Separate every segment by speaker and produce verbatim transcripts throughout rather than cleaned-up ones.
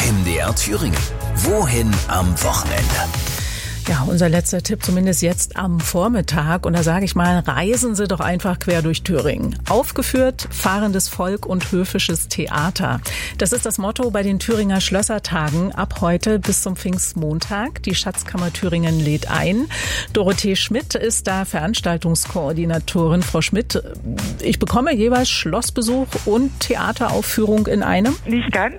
Speaker 1: M D R Thüringen. Wohin am Wochenende?
Speaker 2: Ja, unser letzter Tipp zumindest jetzt am Vormittag. Und da sage ich mal, reisen Sie doch einfach quer durch Thüringen. Aufgeführt, fahrendes Volk und höfisches Theater. Das ist das Motto bei den Thüringer Schlössertagen ab heute bis zum Pfingstmontag. Die Schatzkammer Thüringen lädt ein. Dorothee Schmidt ist da Veranstaltungskoordinatorin. Frau Schmidt, ich bekomme jeweils Schlossbesuch und Theateraufführung in einem?
Speaker 3: Nicht ganz.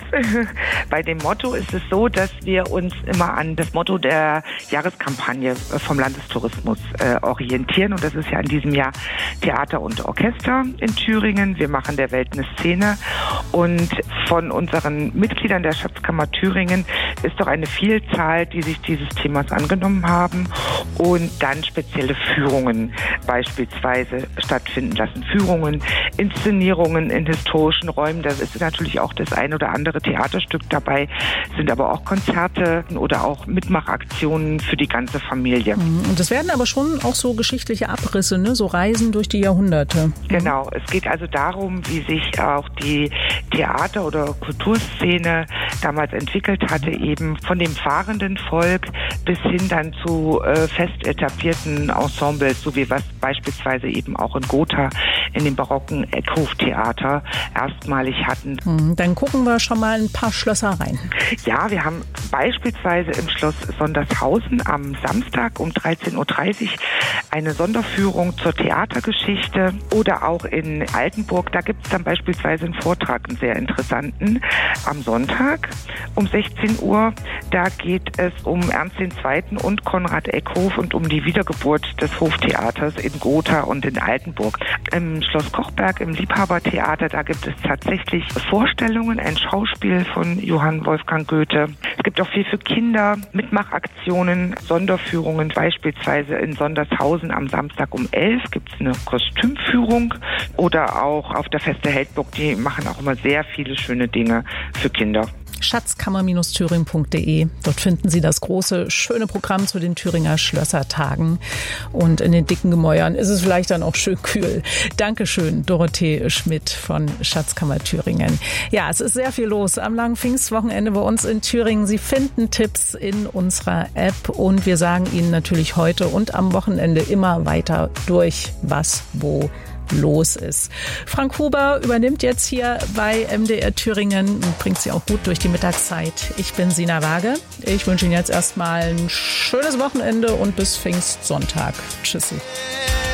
Speaker 3: Bei dem Motto ist es so, dass wir uns immer an das Motto der Jahreskarte Kampagne vom Landestourismus äh, orientieren. Und das ist ja in diesem Jahr Theater und Orchester in Thüringen. Wir machen der Welt eine Szene. Und von unseren Mitgliedern der Schatzkammer Thüringen ist doch eine Vielzahl, die sich dieses Themas angenommen haben und dann spezielle Führungen beispielsweise stattfinden lassen. Führungen, Inszenierungen in historischen Räumen. Da ist natürlich auch das ein oder andere Theaterstück dabei, sind aber auch Konzerte oder auch Mitmachaktionen für die ganze Familie.
Speaker 2: Und das werden aber schon auch so geschichtliche Abrisse, ne? So Reisen durch die Jahrhunderte.
Speaker 3: Genau, es geht also darum, wie sich auch die Theater- oder Kulturszene damals entwickelt hatte, eben von dem fahrenden Volk bis hin dann zu äh, fest etablierten Ensembles, so wie was beispielsweise eben auch in Gotha in dem barocken Eckhoftheater erstmalig hatten.
Speaker 2: Dann gucken wir schon mal ein paar Schlösser rein.
Speaker 3: Ja, wir haben beispielsweise im Schloss Sondershausen am Samstag um dreizehn Uhr dreißig eine Sonderführung zur Theatergeschichte oder auch in Altenburg. Da gibt es dann beispielsweise einen Vortrag, einen sehr interessanten. Am Sonntag um sechzehn Uhr, da geht es um Ernst der Zweite. und Konrad Eckhof und um die Wiedergeburt des Hoftheaters in Gotha und in Altenburg. Im Schloss Kochberg, im Liebhabertheater, da gibt es tatsächlich Vorstellungen, ein Schauspiel von Johann Wolfgang Goethe. Es gibt auch viel für Kinder, Mitmachaktionen, Sonderführungen, beispielsweise in Sondershausen am Samstag um elf gibt es eine Kostümführung oder auch auf der Feste Heldburg, die machen auch immer sehr viele schöne Dinge für Kinder.
Speaker 2: Schatzkammer Thüringen punkt de. Dort finden Sie das große, schöne Programm zu den Thüringer Schlössertagen. Und in den dicken Gemäuern ist es vielleicht dann auch schön kühl. Dankeschön, Dorothee Schmidt von Schatzkammer Thüringen. Ja, es ist sehr viel los am langen Pfingstwochenende bei uns in Thüringen. Sie finden Tipps in unserer App und wir sagen Ihnen natürlich heute und am Wochenende immer weiter durch, was wo los ist. Frank Huber übernimmt jetzt hier bei M D R Thüringen und bringt Sie auch gut durch die Mittagszeit. Ich bin Sina Waage. Ich wünsche Ihnen jetzt erstmal ein schönes Wochenende und bis Pfingstsonntag. Tschüssi.